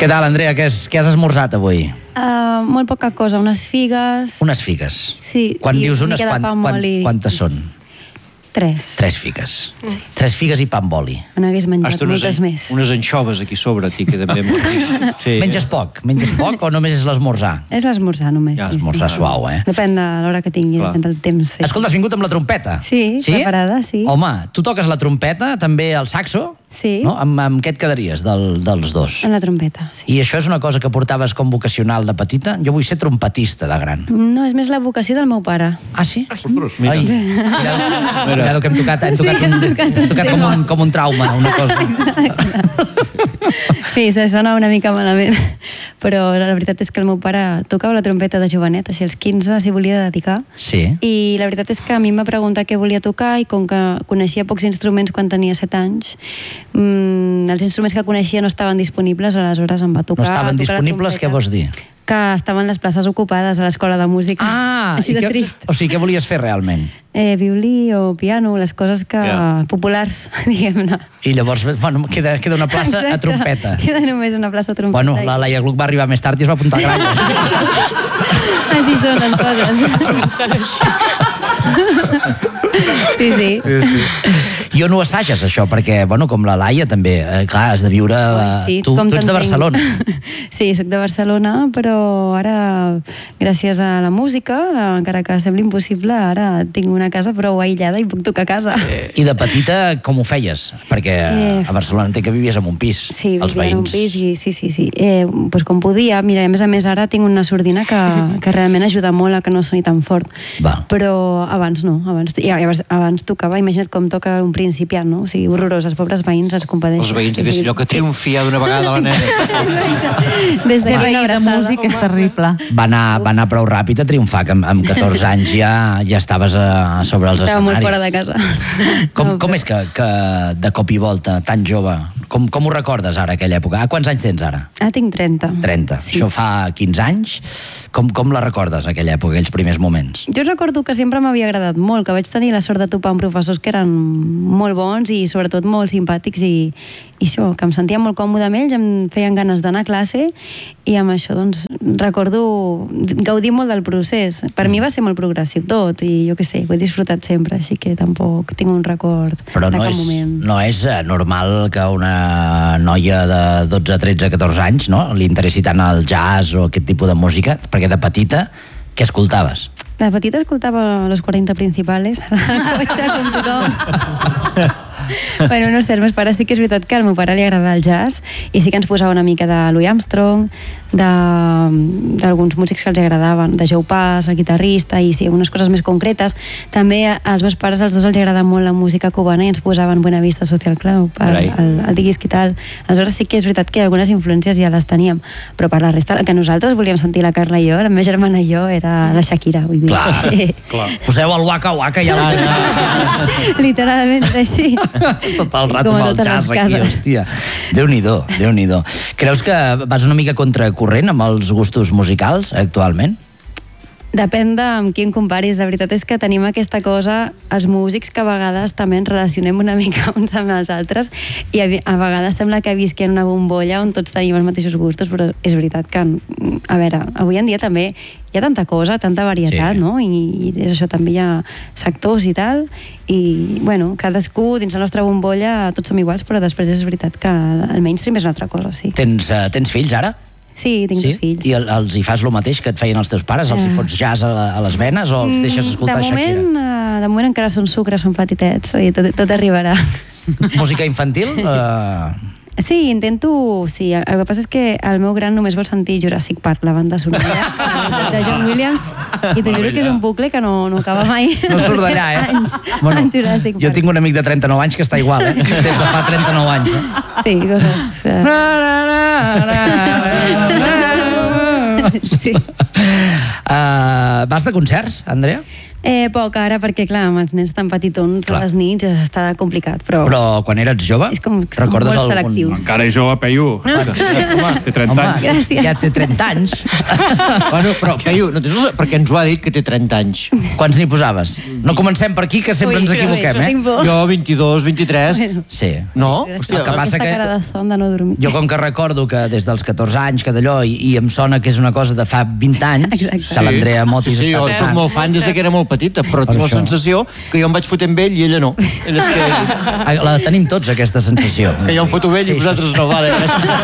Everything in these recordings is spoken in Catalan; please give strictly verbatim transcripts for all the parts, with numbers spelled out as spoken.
Què tal, Andrea? Què has, què has esmorzat avui? Uh, molt poca cosa, unes figues... Unes figues? Sí. Quan dius unes, quant, quant, quantes són? Tres. Tres figues. Sí. Tres figues i pa amb oli. Me n'hagués menjat Hasta moltes unes, més. Unes anxoves aquí sobre, a ti, que també m'ho sí. Menges poc? Menges poc o només és l'esmorzar? És l'esmorzar només. Ja, l'esmorzar sí. Suau, eh? Depèn de l'hora que tingui, Clar. Depèn del temps. Sí. Escolta, has vingut amb la trompeta? Sí, sí, preparada, sí. Home, tu toques la trompeta, també el saxo? Sí. No? Amb, amb què et quedaries del, dels dos? En la trompeta, sí. I això és una cosa que portaves com vocacional de petita? Jo vull ser trompetista de gran. No, és més la vocació del meu pare. Ah, sí? Ostres, mira. Ai, mira, mira que hem tocat, hem tocat, sí, un, hem tocat, hem tocat com, un, com un trauma, una cosa. Sí, se sona una mica malament, però la veritat és que el meu pare tocava la trompeta de jovenet, així als quinze s'hi volia dedicar. Sí. I la veritat és que a mi em va preguntar què volia tocar i com que coneixia pocs instruments quan tenia set anys, mmm, els instruments que coneixia no estaven disponibles, aleshores em va tocar... No estaven tocar disponibles, què vols dir? Que estaven les places ocupades a l'escola de música. Ah, així de que, trist. O sigui, què volies fer realment? Eh, violí o piano, les coses que yeah. populars, diguem-ne. I llavors, bueno, queda, queda una plaça Exacte. A trompeta. Queda només una plaça a trompeta. Bueno, la Laia Gluck va arribar més tard i es va apuntar a gralla. Així són les coses. Sí, sí. I on ho assages, això? Perquè, bueno, com la Laia també, eh, clar, has de viure... Eh, sí, tu, tu ets de Barcelona. Sí, soc de Barcelona, però ara, gràcies a la música, encara que sembli impossible, ara tinc una casa prou aïllada i puc tocar a casa. Eh, I de petita com ho feies? Perquè eh, a Barcelona entenc que vivies en un pis. Sí, els vivia veïns... en un pis i sí, sí, sí. Eh, pues com podia. Mira, a més a més ara tinc una sordina que, que realment ajuda molt a que no soni tan fort. Val. Però abans no. Abans, ja, abans tocava, imagina't com toca un principiant, no? O sigui, horrorós, els pobres veïns ens compadeixen. Els veïns devia ser allò que triomfia d'una vegada la nena. Des de veí de músic és terrible. Va anar, va anar prou ràpid a triomfar, que amb, amb catorze anys ja, ja estaves a, sobre els Estava escenaris. molt fora de casa. Com, no, com és que, que de cop i volta, tan jove, com, com ho recordes ara, aquella època? Ah, quants anys tens ara? Ah, tinc trenta. trenta. Sí. Això fa quinze anys. Com, com la recordes, aquella època, aquells primers moments? Jo recordo que sempre m'havia agradat molt, que vaig tenir la sort de topar amb professors que eren molt bons i sobretot molt simpàtics i, i això, que em sentia molt còmode amb ells, em feien ganes d'anar a classe i amb això, doncs, recordo gaudir molt del procés. Per mm. mi va ser molt progressiu tot i jo què sé, ho he disfrutat sempre, així que tampoc tinc un record Però de no cap és, moment. no és normal que una noia de dotze, tretze, catorze anys, no?, li interessi tant el jazz o aquest tipus de música, perquè de petita, què escoltaves? De petita escoltava Los cuarenta Principales al cotxe com tothom. Bueno, no sé, els meus pares sí que és veritat que al meu pare li agrada el jazz i sí que ens posava una mica de Louis Armstrong, d'alguns músics que els agradaven, de Joe Pass, el guitarrista, i sí, unes coses més concretes. També als meus pares, als dos, els agrada molt la música cubana i ens posaven Buena Vista Social Club, el, el, el disc i tal. Aleshores sí que és veritat que algunes influències ja les teníem, però per la resta, el que nosaltres volíem sentir, la Carla i jo, la meva germana i jo, era la Shakira, vull dir. Clar, clar. Poseu el Waka Waka i ja la... Literalment és així. Tot el rato amb el jazz aquí, hòstia. Déu-n'hi-do, Déu-n'hi-do. Creus que vas una mica contracorrent amb els gustos musicals actualment? Depèn de amb qui em comparis. La veritat és que tenim aquesta cosa, els músics, que a vegades també ens relacionem una mica uns amb els altres i a, a vegades sembla que visquem una bombolla on tots tenim els mateixos gustos, però és veritat que, a veure, avui en dia també hi ha tanta cosa, tanta varietat, sí. No? I, i això també hi ha sectors i tal, i, bueno, cadascú dins la nostra bombolla tots som iguals, però després és veritat que el mainstream és una altra cosa, sí. Tens, uh, tens fills ara? Sí, tinc sí? dos fills. I el, els hi fas el mateix que et feien els teus pares? Els hi fots jazz a, a les venes o els deixes escoltar de moment, Shakira? Uh, de moment encara són sucre, són petitets, i tot, tot arribarà. Música infantil? Uh... Sí, intento... Sí, el que passa és que el meu gran només vol sentir Jurassic Park, la banda sonora de John Williams, i t'ho juro que és un bucle que no, no acaba mai. No surt d'allà, eh? Anys, bueno, en Jurassic Park. Jo tinc un amic de trenta-nou anys que està igual, eh? Des de fa trenta-nou anys. Eh? Sí, coses... Uh... Na, na, na, na, na. Sí. Uh, vas de concerts, Andrea? Eh, poc ara, perquè clar, amb els nens tan petitons Clar. a les nits està complicat, però... Però quan eres jove, És com- som recordes molt algun... selectius. Encara és jove, Peyu. Home, té trenta Home, anys. Gràcies. ja té trenta anys. Bueno, però, Peyu, no tens... perquè ens ho ha dit que té trenta anys. Quants n'hi posaves? No comencem per aquí, que sempre Ui, ens equivoquem, eh? tinc por. Jo, vint-i-dos, vint-i-tres... Sí. No? Hòstia, el que passa Aquesta que... cara de son de no dormir. Jo com que recordo que des dels catorze anys, que d'allò, i, i em sona que és una cosa de fa vint anys, Exacte. que l'Andrea Motis Sí, sí, jo està soc molt fan des de que era molt petita, però tinc la això. sensació que jo em vaig fotre amb ell i ella no. Ella és que, Ah, la tenim tots, aquesta sensació. que jo em foto amb ell i vosaltres no, vale.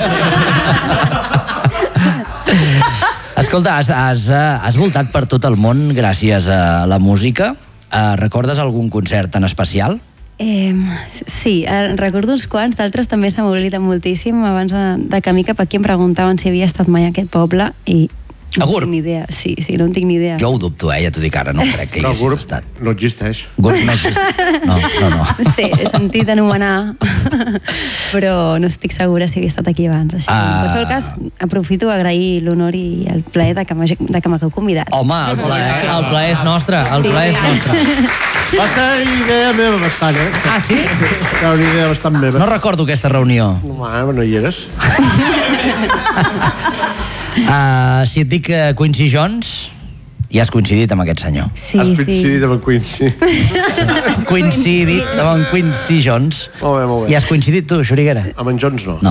Escolta, has, has, eh, has voltat per tot el món gràcies a la música. Uh, recordes algun concert en especial? Eh, sí, eh, recordo uns quants, d'altres també se m'obliden moltíssim. Abans eh, de camí cap aquí em preguntaven si havia estat mai a aquest poble i no A en Gurb? tinc ni idea. Sí, sí, no en tinc ni idea. Jo ho dubto, eh? Ja t'ho dic ara, no crec que hi No, haguessis Gurb estat. no existeix. Gurb no existeix. No, no, no. No sé, he sentit anomenar, però no estic segura si havia estat aquí abans. Així, Ah. En qualsevol cas, aprofito a agrair l'honor i el plaer de que m'hagi- de que m'hagueu convidat. Home, el plaer, el plaer és nostre, el plaer és nostre. Va ser idea meva bastant, eh? Ah, sí? Era una idea bastant meva. No recordo aquesta reunió. Home, no hi eres. Uh, si et dic uh, Quincy Jones, ja has coincidit amb aquest senyor. Sí, Has sí. coincidit amb el Quincy. Coincidit amb en Quincy Jones. Molt bé, molt bé. I has coincidit tu, Xuriguera? Amb en Jones no. No.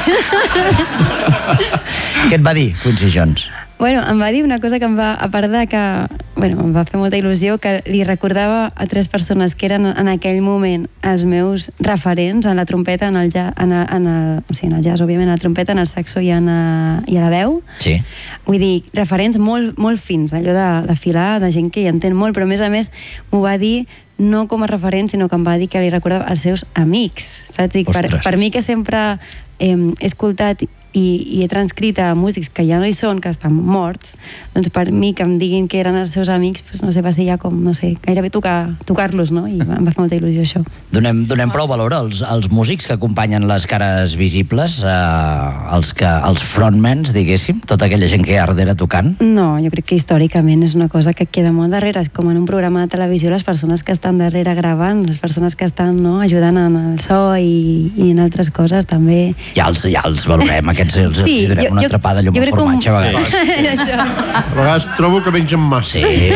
Què et va dir, Quincy Jones? Bueno, em va dir una cosa que em va, a part de que, bueno, em va fer molta il·lusió, que li recordava a tres persones que eren en aquell moment els meus referents en la trompeta, en el, ja, en el, en el, o sigui, en el jazz, òbviament, en la trompeta, en el saxo i, en, a, i a la veu. Sí. Vull dir, referents molt, molt fins, allò de, de filar, de gent que hi entén molt, però a més a més m'ho va dir no com a referent, sinó que em va dir que li recordava els seus amics, saps? I per, Ostres. per mi que sempre eh, he escoltat i, i he transcrit a músics que ja no hi són, que estan morts, doncs per mi que em diguin que eren els seus amics, doncs no sé, va ser ja com, no sé, gairebé tocar, tocar-los, no? I em va fer molta il·lusió això. Donem, donem prou valor als, als músics que acompanyen les cares visibles, eh, els, que, els frontmans, diguéssim, tota aquella gent que hi ha darrere tocant. No, jo crec que històricament és una cosa que queda molt darrere, és com en un programa de televisió, les persones que estan darrere gravant, les persones que estan no, ajudant en el so i, i en altres coses també. Ja els, ja els valorem, aquests els, sí, els donem una atrapada llum amb formatge a vegades. Això. A vegades trobo que mengen massa. Sí.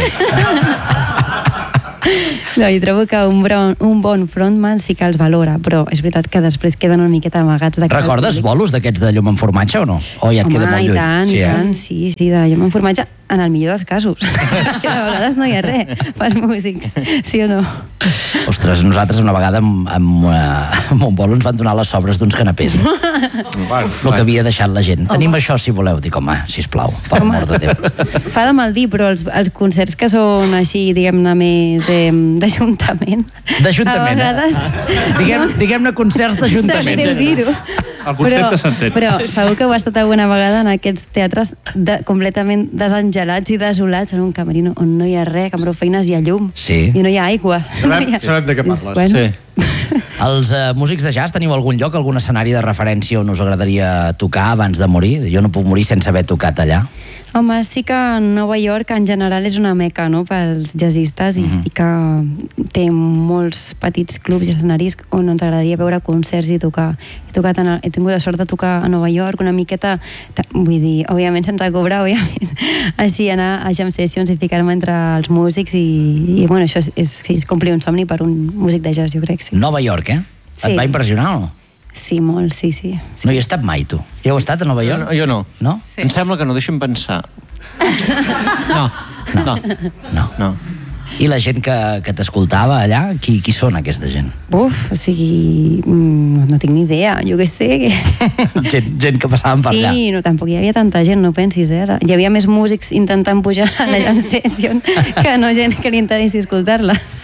No, jo trobo que un, bon, un bon frontman sí que els valora, però és veritat que després queden una miqueta amagats de cara al Recordes públic. bolos d'aquests de llum amb formatge o no? O ja et Home, queda molt i lluny? tant, sí, i eh? tant, sí, sí, de llum en formatge, en el millor dels casos. Que a vegades no hi ha res pels músics, sí o no? Ostres, nosaltres una vegada amb, amb, uh, amb un bolo ens van donar les sobres d'uns canapés. Eh? El que havia deixat la gent. Tenim això, si voleu. Dic, home, sisplau, per amor de Déu. Fa de mal dir, però els, els concerts que són així, diguem-ne, més eh, d'Ajuntament... D'Ajuntament, a vegades, eh? Diguem, diguem-ne concerts d'Ajuntament. Sap greu dir-ho. El concepte s'entén. Però segur que heu estat alguna vegada en aquests teatres de, completament desengelats i desolats en un camerino on no hi ha res, que amb prou feines hi ha llum Sí. i no hi ha aigua. Sabem- no hi ha... sabem de què Dius, parles. Bueno, Sí. Els uh, músics de jazz teniu algun lloc, algun escenari de referència on us agradaria tocar abans de morir? Jo no puc morir sense haver tocat allà. Home, sí que Nova York en general és una meca, no?, pels jazzistes i Mhm. sí que té molts petits clubs i escenaris on ens agradaria veure concerts i tocar. He, tocat en el, he tingut la sort de tocar a Nova York una miqueta, ta- vull dir, òbviament sense cobrar, òbviament, així anar a jam sessions i ficar-me entre els músics i, i bueno, això és, és, sí, és complir un somni per un músic de jazz, jo crec, sí. Nova York, eh? Sí. Et va impressionar o no? Sí, molt, sí, sí. No hi he estat mai, tu. Hi heu estat a Nova Jo, York? no- jo no. No? Sí. Em sembla que no, deixa'm pensar. No, no, No. no. I la gent que, que t'escoltava allà, qui, qui són aquesta gent? Uf, o sigui, mm, no tinc ni idea, jo què sé, que... gent, gent que passaven per allà. Sí, no, tampoc hi havia tanta gent, no pensis, eh? Hi havia més músics intentant pujar a la jam session que no gent que li interessi escoltar-la.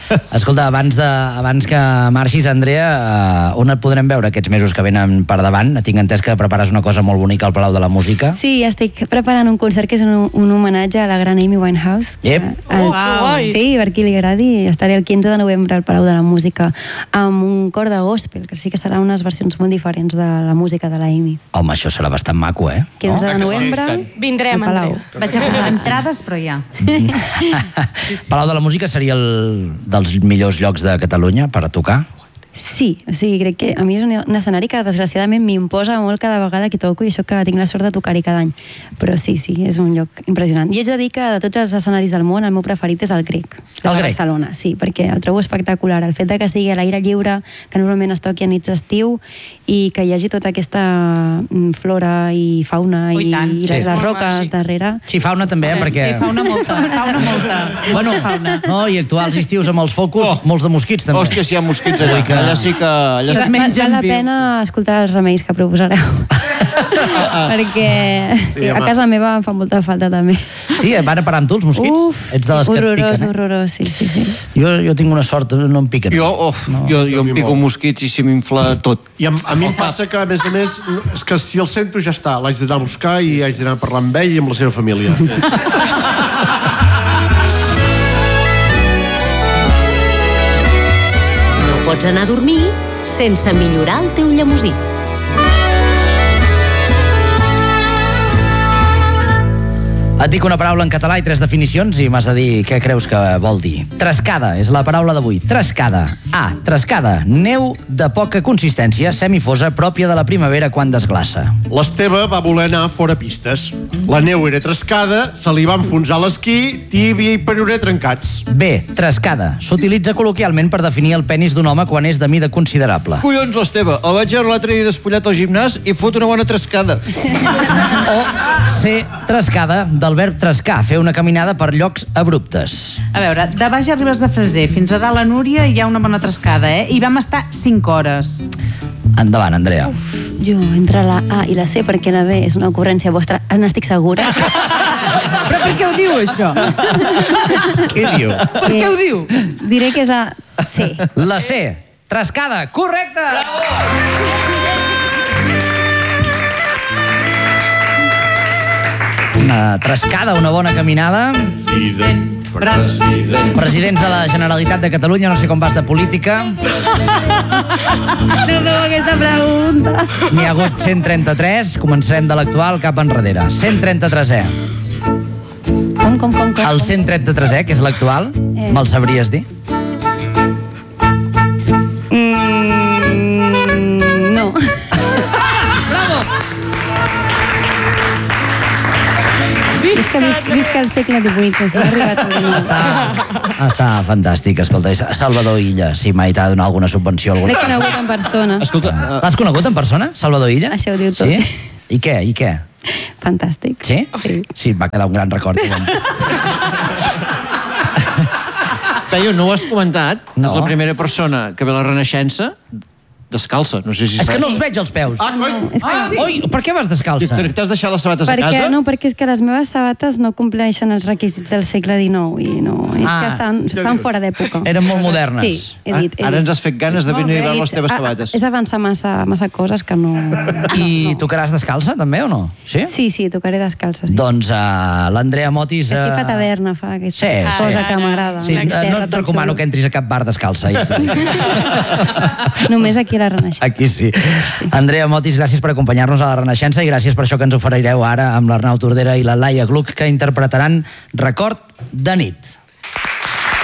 Escolta, abans, de, abans que marxis, Andrea, uh, on et podrem veure aquests mesos que venen per davant? Tinc entès que prepares una cosa molt bonica al Palau de la Música. Sí, estic preparant un concert que és un, un homenatge a la gran Amy Winehouse. Yep. El, Oh, que guai. Sí, per qui li agradi, estaré el quinze de novembre al Palau de la Música amb un cor de gospel, que sí que seran unes versions molt diferents de la música de la Amy. Home, això serà bastant maco, eh? quinze de novembre, Vindrem, al Palau. Andreu. Vaig a comprar entrades, però ja. Palau de la Música seria el dels millors llocs de Catalunya per a tocar? Sí, sí, crec que a mi és un, un escenari que desgraciadament m'imposa molt cada vegada que toco i això que tinc la sort de tocar-hi cada any. Però sí, sí, és un lloc impressionant. I haig de dir que de tots els escenaris del món el meu preferit és el Grec, de El Grec? Barcelona, sí, perquè el trobo espectacular. El fet de que sigui a l'aire lliure, que normalment es toqui a nits d'estiu i que hi hagi tota aquesta mm, flora i fauna Oh, i i, tant. i les, Sí. les roques Màgic. darrere. Sí, fauna també, eh, perquè... Sí, fa una molta, fa una molta. Bueno, no, i actuals estius amb els focus, Oh. molts de mosquits també. Hòstia, si hi ha mosquits allà. Vull que- Allà sí que... Allà sí... Val, mengen val la viu. pena escoltar els remeis que proposareu. perquè sí, a casa meva em fa molta falta també. Sí, van a parar amb tu els mosquits? Uf, Ets de les que et horrorós, piquen, eh? horrorós, sí, sí, sí. Jo, jo tinc una sort, no em piquen. Jo, oh, no, jo, jo em pico mosquits i se m'infla tot. I a, a mi em passa que, a més a més, és que si el sento ja està, l'haig d'anar a buscar i haig d'anar a parlar amb ell i amb la seva família. No pots anar a dormir sense millorar el teu llemosí. Et dic una paraula en català i tres definicions i m'has de dir què creus que vol dir. Trescada és la paraula d'avui. Trescada. A. Trescada. Neu de poca consistència, semifosa, pròpia de la primavera quan desglaça. L'Esteve va voler anar fora pistes. La neu era trescada, se li va enfonsar l'esquí, tíbia i peroner trencats. B. Trescada. S'utilitza col·loquialment per definir el penis d'un home quan és de mida considerable. Collons, l'Esteve, el vaig veure l'altre dia despullat al gimnàs i fot una bona trescada. O C. Trescada, del verb trescar, fer una caminada per llocs abruptes. A veure, de baix arribes de Freser fins a dalt a Núria hi ha una bona trescada, eh? I vam estar cinc hores. Endavant, Andrea. Jo, entre la A i la C, perquè la B és una ocurrència vostra, n'estic segura. Però per què ho diu, això? Què diu? Per què ho diu? Diré que és la C. La C. Trescada. Correcte! Una trescada, una bona caminada. President, president. Presidents de la Generalitat de Catalunya, no sé com vas de política. No feu aquesta pregunta. N'hi ha hagut cent trenta-tres, començarem de l'actual cap enrere. cent trenta-tresè. Com, com, com, com? El cent trenta-tresè, que és l'actual, Eh. me'l sabries dir? Mm, no. Visca, visca, visca el segle divuit, no s'ha arribat al dinou. Està, està fantàstic, escolta. és Salvador Illa, si mai t'ha donat alguna subvenció. Alguna... L'he conegut en persona. Escolta, uh, L'has conegut en persona, Salvador Illa? Això ho diu tot. Sí? I què, i què? Fantàstic. Sí? Sí. Sí, et va quedar un gran record. Peyu, no ho has comentat. No. És la primera persona que ve a la Renaixença descalça. No sé si És que saps. no els veig els peus. Ah, coi! És que, Ah, oi, per què vas descalça? Per què t'has deixat les sabates a perquè, casa? no, perquè és que les meves sabates no compleixen els requisits del segle dinou i no, és Ah. que estan, estan fora d'època. Eren molt modernes. Sí, he dit. he Ara dit. ens has fet ganes de venir a veure les teves Ah, sabates. És avançar massa, massa coses que no... I no. tocaràs descalça, també, o no? Sí? Sí, sí, tocaré descalça, sí. Doncs uh, l'Andrea Motis... Així fa Uh, taverna, fa aquesta Sí, sí. cosa que m'agrada. sí, Amb uh, terra, no et tot recomano xulo. que entris a cap bar descalça. Ja t'ho dic. Només aquí a la Renaixença. Aquí sí. Andrea Motis, gràcies per acompanyar-nos a la Renaixença i gràcies per això que ens oferireu ara amb l'Arnau Tordera i la Laia Gluck, que interpretaran Record de nit.